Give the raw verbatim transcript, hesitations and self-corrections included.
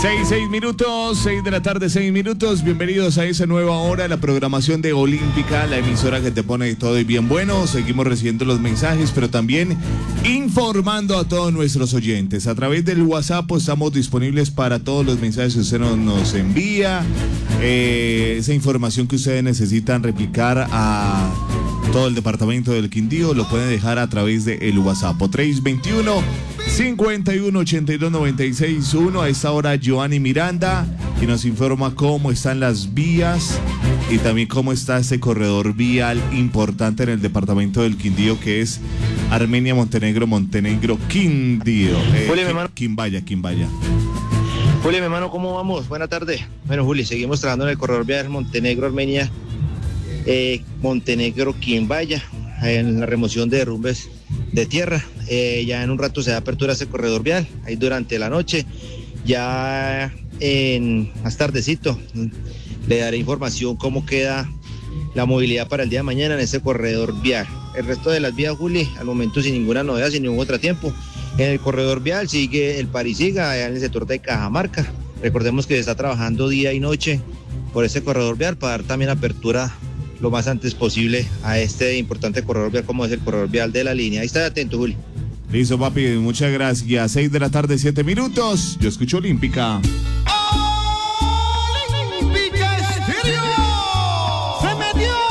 Seis, seis minutos, seis de la tarde, seis minutos. Bienvenidos a esa nueva hora, la programación de Olímpica, la emisora que te pone todo y bien bueno. Seguimos recibiendo los mensajes, pero también informando a todos nuestros oyentes. A través del WhatsApp pues, estamos disponibles para todos los mensajes que usted nos, nos envía. Eh, esa información que ustedes necesitan replicar a todo el departamento del Quindío, lo pueden dejar a través del WhatsApp. tres veintiuno, cincuenta y uno, ochenta y dos, noventa y seis, uno. A esta hora Giovanni Miranda, que nos informa cómo están las vías y también cómo está este corredor vial importante en el departamento del Quindío, que es Armenia, Montenegro, Montenegro, Quindío. Eh, Juli, mi hermano. Quimbaya, Quimbaya. Juli, mi hermano, ¿cómo vamos? Buena tarde. Bueno, Juli, seguimos trabajando en el corredor vial Montenegro, Armenia, eh, Montenegro, Quimbaya, en la remoción de derrumbes de tierra. Eh, ya en un rato se da apertura a ese corredor vial, ahí durante la noche. Ya en más tardecito le daré información cómo queda la movilidad para el día de mañana en ese corredor vial. El resto de las vías, Juli, al momento sin ninguna novedad, sin ningún contratiempo. En el corredor vial sigue el Parisiga, allá en el sector de Cajamarca. Recordemos que se está trabajando día y noche por ese corredor vial para dar también apertura lo más antes posible a este importante corredor vial como es el corredor vial de la línea. Ahí está atento, Juli. Listo, papi, muchas gracias. Seis de la tarde, siete minutos. Yo escucho Olímpica.